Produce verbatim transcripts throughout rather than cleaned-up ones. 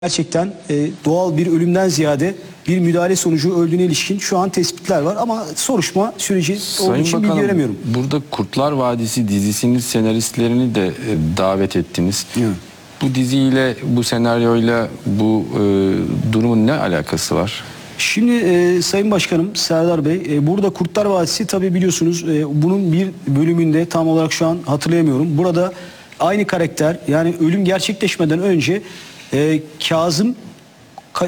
Gerçekten e, doğal bir ölümden ziyade bir müdahale sonucu öldüğüne ilişkin şu an tespitler var ama soruşturma süreci olduğu Sayın için Bakanım, bilgi veremiyorum. burada Kurtlar Vadisi dizisinin senaristlerini de e, davet ettiniz. Evet. Bu diziyle, bu senaryoyla bu e, durumun ne alakası var? Şimdi e, Sayın Başkanım Serdar Bey, e, burada Kurtlar Vadisi tabii biliyorsunuz e, bunun bir bölümünde tam olarak şu an hatırlayamıyorum. Burada aynı karakter, yani ölüm gerçekleşmeden önce e, Kazım Ka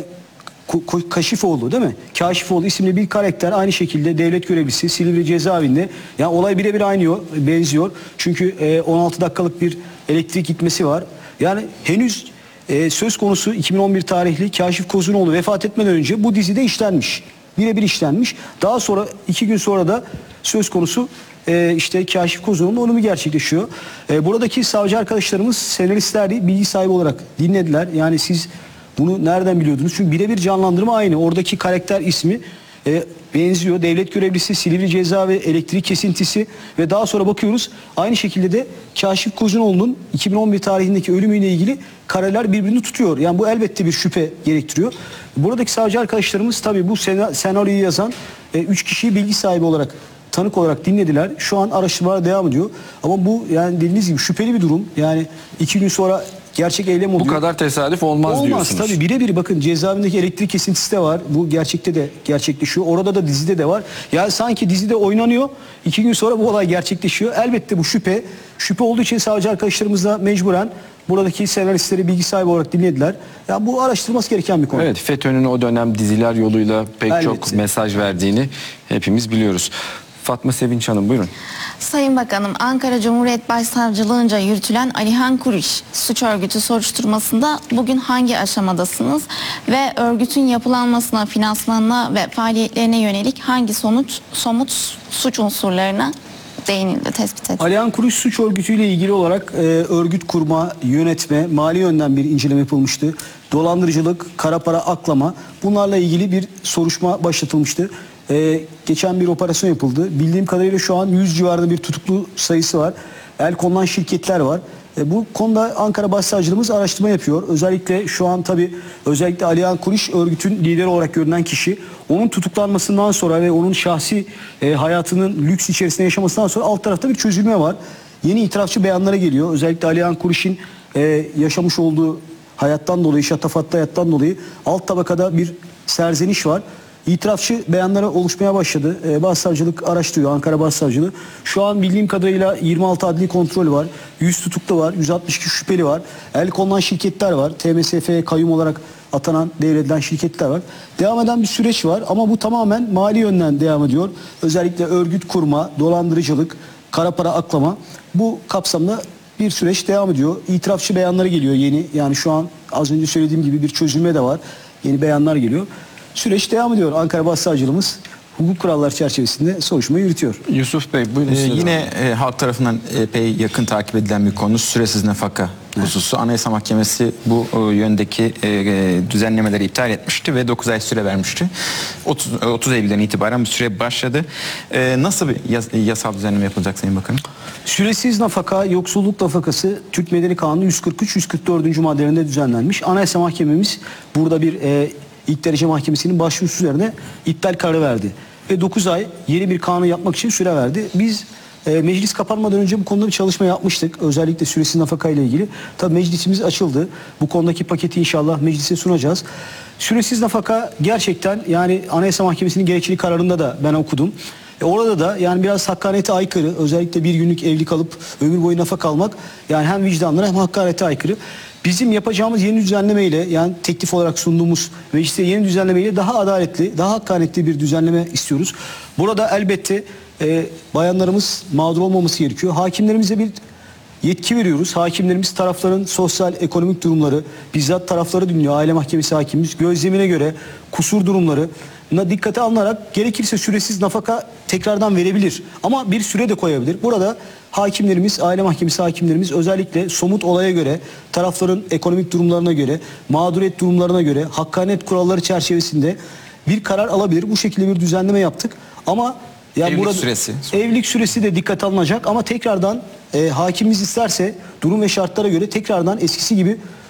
Ko Kaşifoğlu değil mi? Kaşifoğlu isimli bir karakter aynı şekilde devlet görevlisi Silivri cezaevinde. Yani olay birebir aynı, benziyor. Çünkü e, on altı dakikalık bir elektrik gitmesi var. Yani henüz e, söz konusu iki bin on bir tarihli Kaşif Kozunoğlu vefat etmeden önce bu dizide işlenmiş. Birebir işlenmiş. Daha sonra iki gün sonra da söz konusu e, işte Kaşif Kozunoğlu'nun ölümü gerçekleşiyor. E, buradaki savcı arkadaşlarımız senaristler bilgi sahibi olarak dinlediler. Yani siz bunu nereden biliyordunuz? Çünkü birebir canlandırma aynı. Oradaki karakter ismi e, benziyor. Devlet görevlisi, Silivri cezaevi, elektrik kesintisi ve daha sonra bakıyoruz aynı şekilde de Kaşif Kozunoğlu'nun iki bin on bir tarihindeki ölümüyle ilgili kareler birbirini tutuyor. Yani bu elbette bir şüphe gerektiriyor. Buradaki savcı arkadaşlarımız tabii bu senaryoyu yazan e, üç kişiyi bilgi sahibi olarak, tanık olarak dinlediler. Şu an araştırmalar devam ediyor. Ama bu yani dediğiniz gibi şüpheli bir durum. Yani iki gün sonra gerçek eylem oluyor. Bu kadar tesadüf olmaz, olmaz diyorsunuz. Olmaz tabii, birebir bakın cezaevindeki elektrik kesintisi de var. Bu gerçekte de gerçekleşiyor. Orada da dizide de var. Yani sanki dizide oynanıyor. İki gün sonra bu olay gerçekleşiyor. Elbette bu şüphe. Şüphe olduğu için savcı arkadaşlarımız da mecburen buradaki senaristleri bilgi sahibi olarak dinlediler. Ya yani bu araştırılması gereken bir konu. Evet, FETÖ'nün o dönem diziler yoluyla pek Elbette. çok mesaj verdiğini hepimiz biliyoruz. Fatma Sevinç Hanım, buyurun. Sayın Bakanım, Ankara Cumhuriyet Başsavcılığınca yürütülen Alihan Kuriş suç örgütü soruşturmasında bugün hangi aşamadasınız ve örgütün yapılanmasına, finansmanına ve faaliyetlerine yönelik hangi sonuç, somut suç unsurlarına değinildi, tespit edildi? Alihan Kuriş suç örgütüyle ilgili olarak e, örgüt kurma, yönetme, mali yönden bir inceleme yapılmıştı. Dolandırıcılık, kara para aklama, bunlarla ilgili bir soruşturma başlatılmıştı. Ee, geçen bir operasyon yapıldı. Bildiğim kadarıyla şu an yüz civarında bir tutuklu sayısı var. El konulan şirketler var. E, bu konuda Ankara Başsavcılığımız araştırma yapıyor. Özellikle şu an tabii özellikle Alihan Kuriş örgütün lideri olarak görünen kişi. Onun tutuklanmasından sonra ve onun şahsi e, hayatının lüks içerisinde yaşamasından sonra alt tarafta bir çözülme var. Yeni itirafçı beyanlara geliyor. Özellikle Alihan Kuriş'in e, yaşamış olduğu hayattan dolayı, şatafatlı hayattan dolayı alt tabakada bir serzeniş var. İtirafçı beyanlara oluşmaya başladı. Ee, Başsavcılık araştırıyor, Ankara Başsavcılığı. Şu an bildiğim kadarıyla yirmi altı adli kontrol var. yüz tutuklu var, yüz altmış iki şüpheli var. El konulan şirketler var. T M S F'ye kayyum olarak atanan, devredilen şirketler var. Devam eden bir süreç var ama bu tamamen mali yönden devam ediyor. Özellikle örgüt kurma, dolandırıcılık, kara para aklama, bu kapsamda bir süreç devam ediyor. İtirafçı beyanları geliyor yeni. Yani şu an az önce söylediğim gibi bir çözülme de var. Yeni beyanlar geliyor. Süreç devam ediyor. Ankara Başsavcılığımız hukuk kuralları çerçevesinde soruşturmayı yürütüyor. Yusuf Bey, buyurun. Ee, yine e, halk tarafından epey yakın takip edilen bir konu süresiz nafaka hususu. Anayasa Mahkemesi bu e, yöndeki e, düzenlemeleri iptal etmişti ve dokuz ay süre vermişti. otuz, otuz Eylül'den itibaren bu süre başladı. E, nasıl bir yas, yasal düzenleme yapılacak Sayın Bakanım? Süresiz nafaka, yoksulluk nafakası Türk Medeni Kanunu yüz kırk üç yüz kırk dördüncü maddelerinde düzenlenmiş. Anayasa Mahkememiz burada bir e, İlk derece mahkemesinin başvurusu üzerine iptal kararı verdi. Ve dokuz ay yeni bir kanun yapmak için süre verdi. Biz e, meclis kapanmadan önce bu konuda bir çalışma yapmıştık. Özellikle süresiz nafaka ile ilgili. Tabii meclisimiz açıldı. Bu konudaki paketi inşallah meclise sunacağız. Süresiz nafaka gerçekten, yani Anayasa Mahkemesi'nin gerekçeli kararında da ben okudum. E orada da yani biraz hakkaniyete aykırı. Özellikle bir günlük evli kalıp ömür boyu nafaka almak yani hem vicdanlara hem hakkaniyete aykırı. Bizim yapacağımız yeni düzenlemeyle, yani teklif olarak sunduğumuz mecliste yeni düzenlemeyle daha adaletli, daha hakkaniyetli bir düzenleme istiyoruz. Burada elbette e, bayanlarımız mağdur olmaması gerekiyor. Hakimlerimize bir yetki veriyoruz. Hakimlerimiz tarafların sosyal, ekonomik durumları, bizzat tarafları dinliyor. Aile Mahkemesi hakimimiz gözlemine göre kusur durumları dikkate alınarak gerekirse süresiz nafaka tekrardan verebilir. Ama bir süre de koyabilir. Burada hakimlerimiz, aile mahkemesi hakimlerimiz özellikle somut olaya göre, tarafların ekonomik durumlarına göre, mağduriyet durumlarına göre, hakkaniyet kuralları çerçevesinde bir karar alabilir. Bu şekilde bir düzenleme yaptık. Ama yani evlilik burada süresi. Evlilik süresi de dikkate alınacak ama tekrardan e, hakimimiz isterse durum ve şartlara göre tekrardan eskisi gibi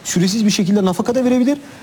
süresiz bir şekilde nafaka da verebilir.